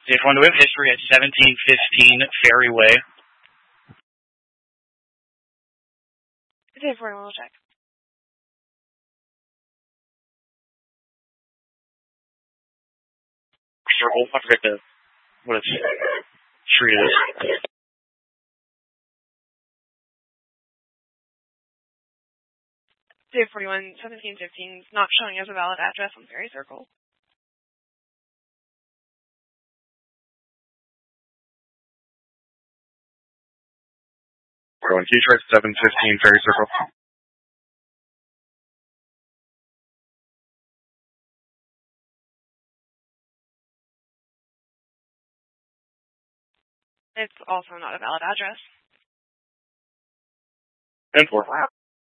If one, do we have history at 1715 Ferry Way? Dave, we'll check. Circle. I forget what its street is. Dave 41, 1715 is not showing as a valid address on Ferry Circle. Can you try 715 Ferry Circle? It's also not a valid address. 10-4. Wow.